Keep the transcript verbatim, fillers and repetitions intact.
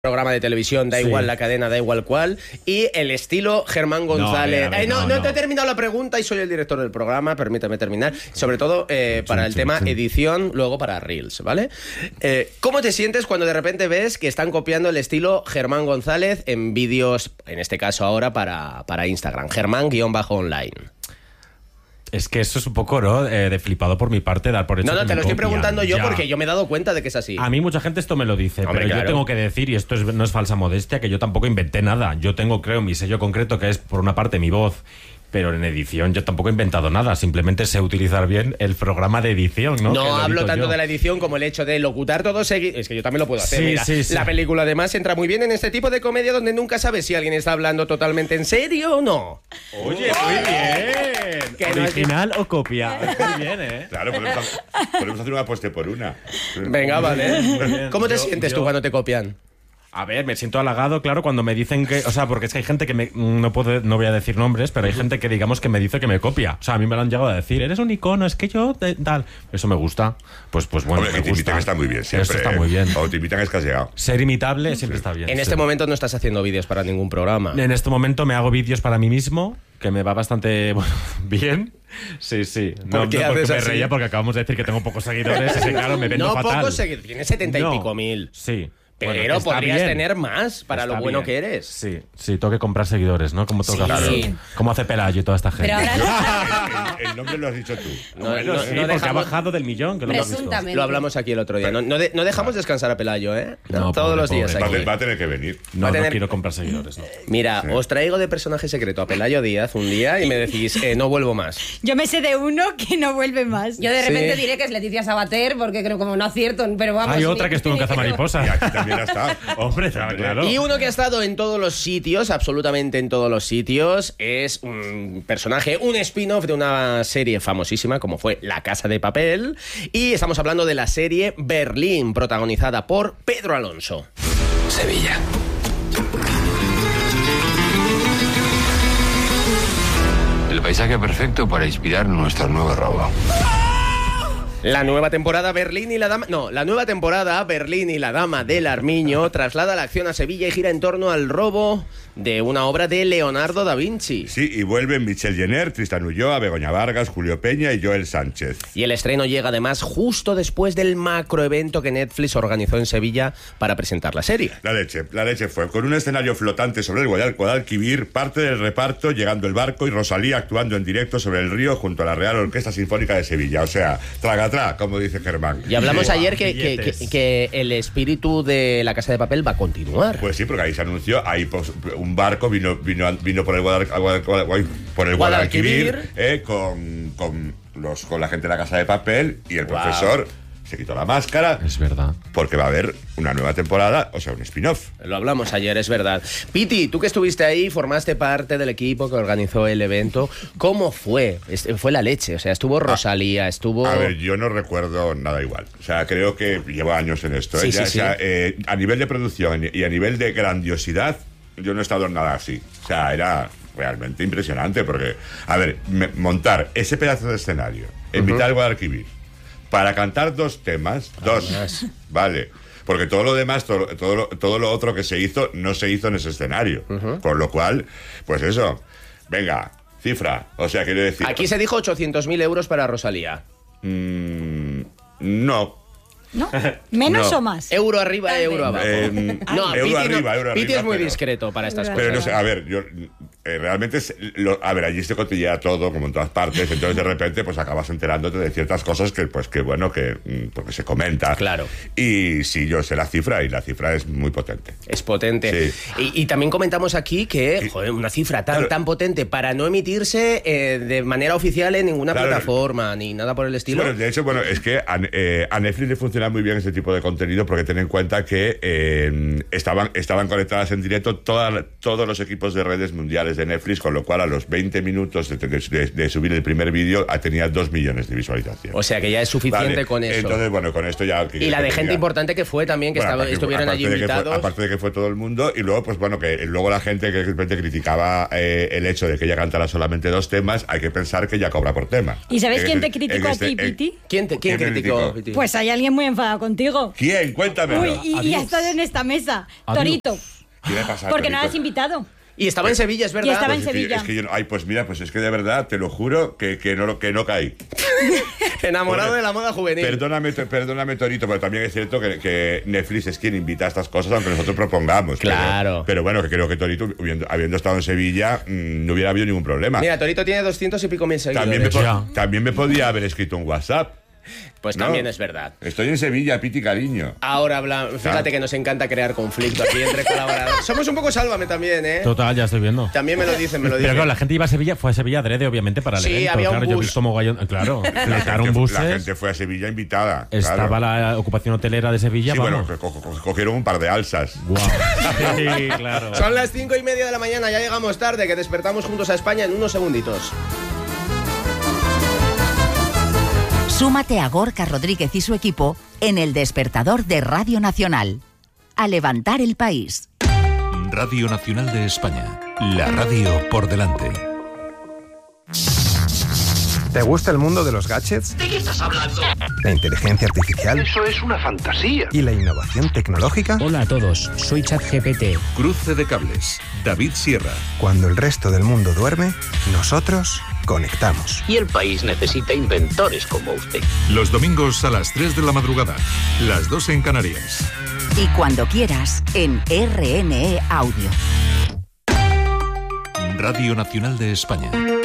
Programa de televisión, da igual sí. La cadena, da igual cuál, y el estilo Germán González. No, ver, ver, no, no, no, no te he terminado la pregunta y soy el director del programa, permítame terminar, sobre todo eh, para el tema edición, luego para Reels, ¿vale? Eh, ¿Cómo te sientes cuando de repente ves que están copiando el estilo Germán González en vídeos, en este caso ahora para, para Instagram, Germán-online? Es que eso es un poco, ¿no? Eh, de flipado por mi parte, dar por hecho. No, no, que te lo estoy copian. preguntando yo ya. porque yo me he dado cuenta de que es así. A mí mucha gente esto me lo dice, Hombre, pero claro. yo tengo que decir, y esto es, no es falsa modestia, que yo tampoco inventé nada. Yo tengo, creo, mi sello concreto, que es por una parte mi voz, pero en edición yo tampoco he inventado nada. Simplemente sé utilizar bien el programa de edición, ¿no? No hablo tanto yo. de la edición como el hecho de locutar todo seguido. Es que yo también lo puedo hacer. Sí, Mira, sí, sí. La película además entra muy bien en este tipo de comedia donde nunca sabes si alguien está hablando totalmente en serio o no. Oye, muy bien. Que no ¿Original o copia? Muy bien, ¿eh? Claro, podemos, hacer, podemos hacer una apuesta por una. Venga, vale. Muy bien. ¿Cómo te Yo- sientes yo- tú cuando te copian? A ver, me siento halagado, claro, cuando me dicen que... O sea, porque es que hay gente que me... No puedo, no voy a decir nombres, pero hay gente que, digamos, que me dice que me copia. O sea, a mí me lo han llegado a decir. Eres un icono, es que yo... de- tal. Eso me gusta. Pues, pues bueno, Hombre, me que te gusta. imitan está muy bien siempre. Eso está muy bien. O te imitan es que has llegado. Ser imitable siempre está bien. En sí. este momento no estás haciendo vídeos para ningún programa. En este momento me hago vídeos para mí mismo, que me va bastante bueno, bien. Sí, sí. No, ¿Por qué no, porque haces me así? reía porque acabamos de decir que tengo pocos seguidores. Ese, claro, me vendo No fatal. pocos seguidores, tienes setenta y No. pico mil. Sí. Pero Bueno, está podrías bien. tener más para Está lo bueno bien. que eres. Sí, sí, tengo que comprar seguidores, ¿no? Como tengo que Sí. hacer. Sí. Como hace Pelayo y toda esta gente. Pero ahora El, el nombre lo has dicho tú. No, Bueno, no- sí, no porque dejamos- ha bajado del millón, que lo hemos visto. Presuntamente. Lo hablamos aquí el otro día. No, no de- no dejamos descansar a Pelayo, ¿eh? No, Todos pobre, los días pobre. Va, aquí. a- va a tener que venir. No, Va a tener- no quiero comprar seguidores, no. Mira, os traigo de personaje secreto a Pelayo Díaz un día y me decís, eh, no vuelvo más. Yo me sé de uno que no vuelve más. Yo de repente Sí. diré que es Leticia Sabater, porque creo como no acierto, pero vamos. Hay otra que estuvo en Caza Y Cazamariposa. aquí también ha estado. Hombre, claro. Y uno que ha estado en todos los sitios, absolutamente en todos los sitios, es un personaje, un spin-off de una serie famosísima como fue La Casa de Papel. Y estamos hablando de la serie Berlín, protagonizada por Pedro Alonso. Sevilla. El paisaje perfecto para inspirar nuestro nuevo robo. La nueva temporada Berlín y la Dama... No, la nueva temporada Berlín y la Dama del Armiño traslada la acción a Sevilla y gira en torno al robo de una obra de Leonardo da Vinci. Sí, y vuelven Michelle Jenner, Tristan Ulloa, Begoña Vargas, Julio Peña y Joel Sánchez. Y el estreno llega además justo después del macroevento que Netflix organizó en Sevilla para presentar la serie. La leche, la leche fue con un escenario flotante sobre el Guadal- Guadalquivir, parte del reparto llegando el barco y Rosalía actuando en directo sobre el río junto a la Real Orquesta Sinfónica de Sevilla. O sea, traga-tra, como dice Germán. Y hablamos Sí. ayer que, que, Billetes. que- que el espíritu de La Casa de Papel va a continuar. Pues sí, porque ahí se anunció, ahí pues, un barco vino, vino, vino por el Guadal- Guadal- Guadal- por el Guadalquivir. Guadalquivir eh, con, con, los, con la gente de la Casa de Papel y el Wow. profesor se quitó la máscara Es verdad. porque va a haber una nueva temporada, o sea, un spin-off. Lo hablamos ayer, es verdad. Piti, tú que estuviste ahí, formaste parte del equipo que organizó el evento. ¿Cómo fue? Este- Fue la leche, o sea, estuvo Rosalía, estuvo... A ver, yo no recuerdo nada igual. O sea, creo que llevo años en esto. ¿eh? Sí, Ya, sí, o sea, sí. eh, a nivel de producción y a nivel de grandiosidad, yo no he estado en nada así. O sea, era realmente impresionante porque, a ver, me- montar ese pedazo de escenario en mitad del Guadalquivir para cantar dos temas, dos, Además. vale. Porque todo lo demás, todo, todo, lo, todo lo otro que se hizo, no se hizo en ese escenario. Con lo cual, pues eso, venga, cifra. O sea, quiero decir... Aquí se dijo ochocientos mil euros para Rosalía. Mm, no. ¿No? ¿Menos No. o más? Euro arriba, Tal euro vez. abajo. Eh, No, euro Piti, arriba, no, euro Piti arriba, es muy pero- discreto para estas Pero cosas. Pero no sé, a ver, yo eh, realmente, es- lo- a ver, allí se cotillea todo, como en todas partes, entonces de repente pues acabas enterándote de ciertas cosas que, pues que bueno, que mm, porque se comenta. Claro. Y sí, yo sé la cifra y la cifra es muy potente. Es potente. Sí. Y, y también comentamos aquí que, Sí. joder, una cifra tan, Claro. tan potente para no emitirse eh, de manera oficial en ninguna Claro. plataforma ni nada por el estilo. Bueno, de hecho, bueno, es que a, eh, a Netflix le funciona muy bien este tipo de contenido porque ten en cuenta que eh, estaban, estaban conectadas en directo toda- todos los equipos de redes mundiales visuales de Netflix, con lo cual a los veinte minutos de, de, de, de subir el primer vídeo tenía dos millones de visualizaciones. O sea que ya es suficiente Vale, con eso. Entonces, bueno, con esto ya... Y la de gente ya, importante que fue también, que bueno, estaba, aparte, estuvieron allí aparte de invitados. Fue, aparte de que fue todo el mundo, y luego, pues bueno, que luego la gente que de repente criticaba eh, el hecho de que ella cantara solamente dos temas, hay que pensar que ella cobra por tema. ¿Y sabes En quién este- te criticó en a ti, este- en- Piti? ¿Quién, te, quién ¿Quién me criticó? criticó? Piti? Pues hay alguien muy enfadado contigo. ¿Quién? Cuéntamelo. Uy, y, y ha estado en esta mesa. Adiós. Torito. ¿Qué le pasa a Porque no Torito? lo has invitado. Y estaba en Sevilla, es verdad. Y estaba en Pues es que- Sevilla. Es que yo no- ay, pues mira, pues es que de verdad, te lo juro, que, que, no, que no caí. Enamorado Joder. de la moda juvenil. Perdóname, to- perdóname, Torito, pero también es cierto que, que Netflix es quien invita a estas cosas, aunque nosotros propongamos. Pero- Claro. Pero, bueno, que creo que Torito, habiendo, habiendo estado en Sevilla, mmm, no hubiera habido ningún problema. Mira, Torito tiene doscientos y pico mil seguidores. también, me po- Ya. también me podía haber escrito un WhatsApp. Pues ¿no? también es verdad. Estoy en Sevilla, Piti, cariño. Ahora habla, fíjate Claro. que nos encanta crear conflicto aquí entre colaboradores. Somos un poco Sálvame también, ¿eh? Total, ya estoy viendo. También me lo dicen, me lo Pero dicen. claro, la gente iba a Sevilla, fue a Sevilla adrede, obviamente, para el Sí, evento. había un claro, yo he bus. visto mogollón. Claro, La fletaron gente, buses. la gente fue a Sevilla invitada. Estaba claro. la ocupación hotelera de Sevilla, Sí, bueno, vamos. co- co- co- cogieron un par de alzas. Guau. Sí, claro. Son las cinco y media de la mañana, ya llegamos tarde, que despertamos juntos a España en unos segunditos. Súmate a Gorka Rodríguez y su equipo en el despertador de Radio Nacional. A levantar el país. Radio Nacional de España. La radio por delante. ¿Te gusta el mundo de los gadgets? ¿De qué estás hablando? ¿La inteligencia artificial? Eso es una fantasía. ¿Y la innovación tecnológica? Hola a todos, soy ChatGPT. Cruce de cables. David Sierra. Cuando el resto del mundo duerme, nosotros conectamos. Y el país necesita inventores como usted. Los domingos a las tres de la madrugada. Las dos en Canarias. Y cuando quieras, en R N E Audio. Radio Nacional de España.